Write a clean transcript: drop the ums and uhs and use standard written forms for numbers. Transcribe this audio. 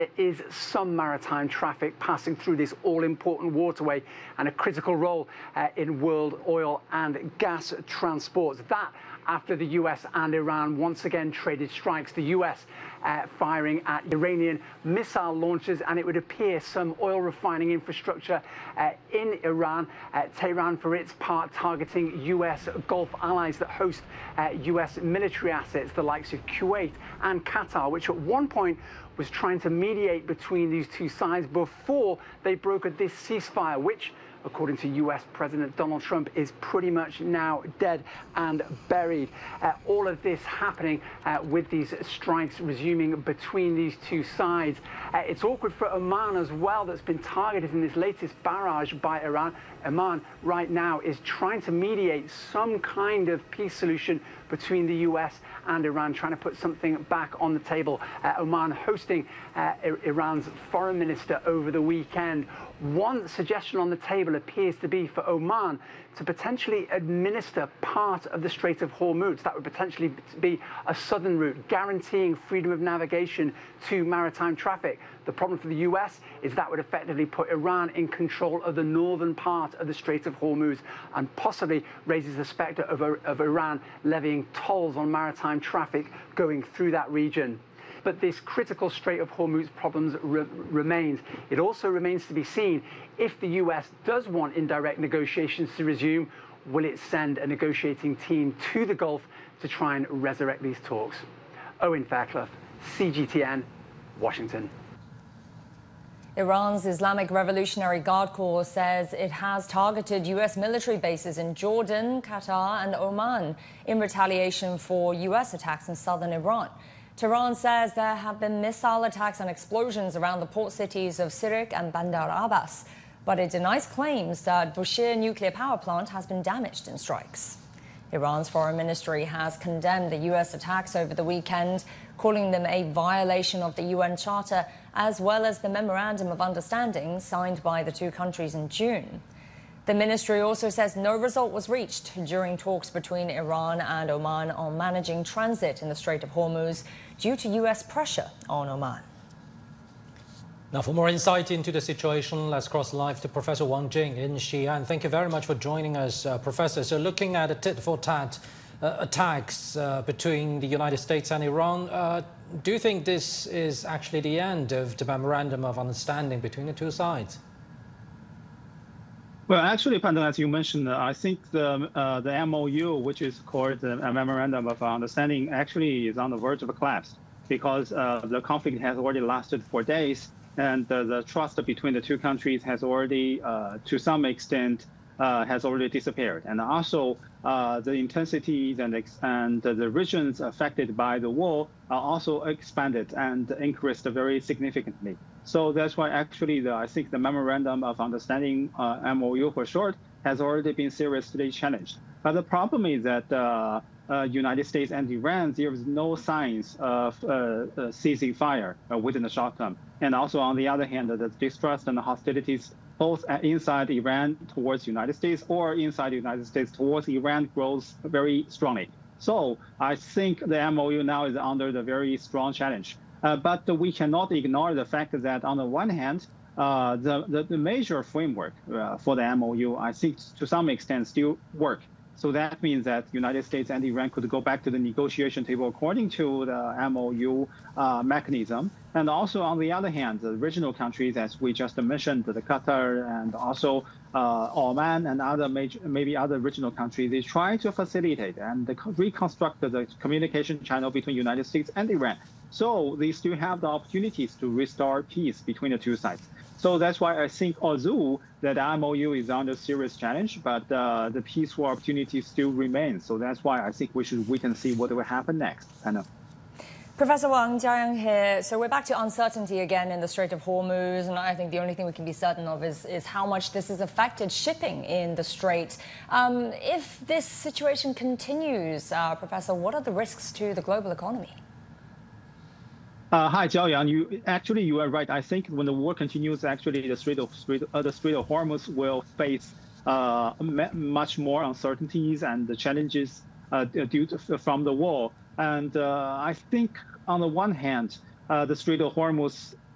There is some maritime traffic passing through this all-important waterway and a critical role in world oil and gas transport. That after the US and Iran once again traded strikes. The US firing at Iranian missile launches, and it would appear some oil refining infrastructure in Iran. Tehran, for its part, targeting US Gulf allies that host US military assets, the likes of Kuwait and Qatar, which at one point was trying to mediate between these two sides before they brokered this ceasefire, which, according to US President Donald Trump, is pretty much now dead and buried. All of this happening with these strikes resuming between these two sides. It's awkward for Oman as well, that's been targeted in this latest barrage by Iran. Oman right now is trying to mediate some kind of peace solution between the US and Iran, trying to put something back on the table. Oman hosting Iran's foreign minister over the weekend. One suggestion on the table appears to be for Oman to potentially administer part of the Strait of Hormuz. That would potentially be a southern route, guaranteeing freedom of navigation to maritime traffic. The problem for the US is that would effectively put Iran in control of the northern part of the Strait of Hormuz and possibly raises the specter of Iran levying tolls on maritime traffic going through that region. But this critical Strait of Hormuz problems remains. It also remains to be seen if the US does want indirect negotiations to resume, will it send a negotiating team to the Gulf to try and resurrect these talks? Owen Fairclough, CGTN, Washington. Iran's Islamic Revolutionary Guard Corps says it has targeted US military bases in Jordan, Qatar and Oman in retaliation for US attacks in southern Iran. Tehran says there have been missile attacks and explosions around the port cities of Sirik and Bandar Abbas, but it denies claims that Bushehr nuclear power plant has been damaged in strikes. Iran's foreign ministry has condemned the US attacks over the weekend, calling them a violation of the UN Charter as well as the Memorandum of Understanding signed by the two countries in June. The ministry also says no result was reached during talks between Iran and Oman on managing transit in the Strait of Hormuz due to US pressure on Oman. Now, for more insight into the situation, let's cross live to Professor Wang Jing in Xi'an. Thank you very much for joining us, Professor. So looking at a tit-for-tat attacks between the United States and Iran, do you think this is actually the end of the Memorandum of Understanding between the two sides? Well, actually, Pandang, as you mentioned, I think the MOU, which is called the Memorandum of Understanding, actually is on the verge of a collapse because the conflict has already lasted for days, and the trust between the two countries has already, to some extent, has already disappeared. And also, the intensities and the regions affected by the war are also expanded and increased very significantly. So that's why actually I think the Memorandum of Understanding, MOU for short, has already been seriously challenged. But the problem is that United States and Iran, there is no signs of ceasing fire within the short term. And also on the other hand, the distrust and the hostilities both inside Iran towards the United States or inside the United States towards Iran grows very strongly. So I think the MOU now is under the very strong challenge. But we cannot ignore the fact that on the one hand, the major framework for the MOU, I think to some extent still work. So that means that United States and Iran could go back to the negotiation table according to the MOU mechanism. And also on the other hand, the regional countries, as we just mentioned, the Qatar and also Oman and other maybe other regional countries, they try to facilitate and reconstruct the communication channel between United States and Iran. So they still have the opportunities to restore peace between the two sides. So that's why I think although that MOU is under serious challenge, but the peaceful opportunity still remains. So that's why I think we should wait and see what will happen next. Professor Wang Jiayang here. So we're back to uncertainty again in the Strait of Hormuz, and I think the only thing we can be certain of is how much this has affected shipping in the Strait. If this situation continues, Professor, what are the risks to the global economy? Hi, Jiao Yang. You are right. I think when the war continues, actually the Strait of Hormuz will face much more uncertainties and the challenges from the war. And I think on the one hand, the Strait of Hormuz